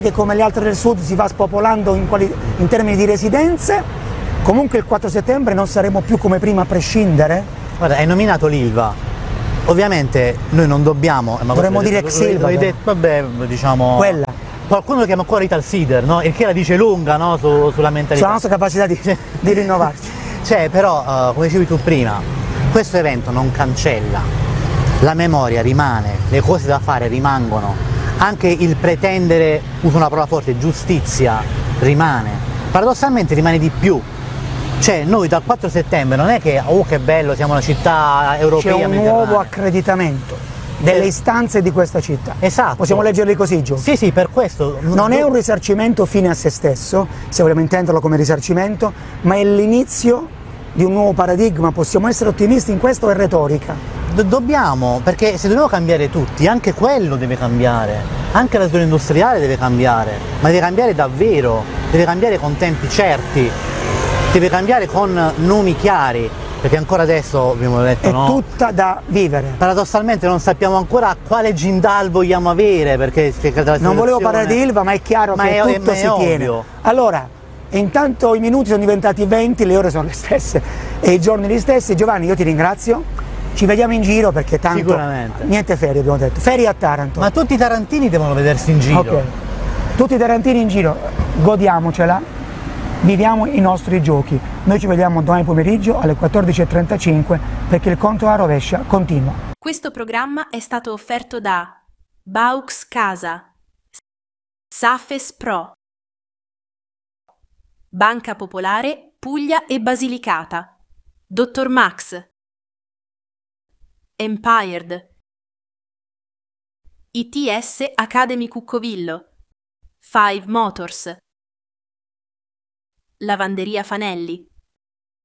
che come le altre del sud si va spopolando in termini di residenze. Comunque il 4 settembre non saremo più come prima a prescindere. Guarda, hai nominato l'Ilva. Ovviamente noi non dobbiamo... Dovremmo dire ex Ilva. Vabbè, diciamo... Quella. Qualcuno lo chiama ancora Ital Cider, no? Il che la dice lunga, no? Sulla mentalità. Sulla nostra capacità di rinnovarci. Cioè, però, come dicevi tu prima, questo evento non cancella. La memoria rimane, le cose da fare rimangono. Anche il pretendere, uso una parola forte, giustizia, rimane. Paradossalmente rimane di più. Cioè noi dal 4 settembre non è che, oh che bello, siamo una città europea. C'è un nuovo accreditamento delle istanze di questa città. Esatto. Possiamo leggerli così, Gio? Sì, sì, per questo. Non è un risarcimento fine a se stesso, se vogliamo intenderlo come risarcimento, ma è l'inizio di un nuovo paradigma. Possiamo essere ottimisti in questo, è retorica. Dobbiamo, perché se dobbiamo cambiare tutti, anche quello deve cambiare, anche la zona industriale deve cambiare, ma deve cambiare davvero, deve cambiare con tempi certi, deve cambiare con nomi chiari, perché ancora adesso abbiamo detto è no. Tutta da vivere. Paradossalmente non sappiamo ancora quale Jindal vogliamo avere, perché non volevo parlare di Ilva, ma è chiaro che tutto si tiene. Allora, intanto i minuti sono diventati 20, le ore sono le stesse e i giorni gli stessi. Giovanni, io ti ringrazio. Ci vediamo in giro perché tanto sicuramente. Niente ferie, abbiamo detto. Ferie a Taranto. Ma tutti i tarantini devono vedersi in giro. Ok. Tutti i tarantini in giro, godiamocela, viviamo i nostri giochi. Noi ci vediamo domani pomeriggio alle 14:35 perché il conto alla rovescia continua. Questo programma è stato offerto da Baux Casa, Safes Pro, Banca Popolare Puglia e Basilicata, Dottor Max, Empired, ITS Academy Cuccovillo, Five Motors, Lavanderia Fanelli.